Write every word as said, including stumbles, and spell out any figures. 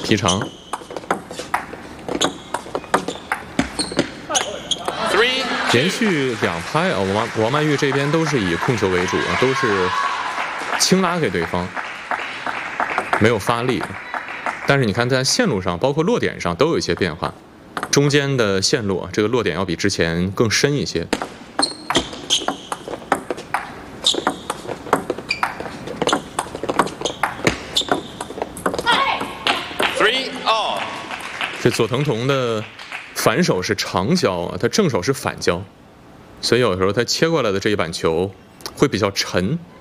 劈长。连续两拍啊，王王曼玉这边都是以控球为主啊，都是轻拉给对方，没有发力。但是你看在线路上，包括落点上都有一些变化，中间的线路啊，这个落点要比之前更深一些。这佐藤瞳的反手是长交啊，他正手是反交，所以有时候他切过来的这一板球会比较沉。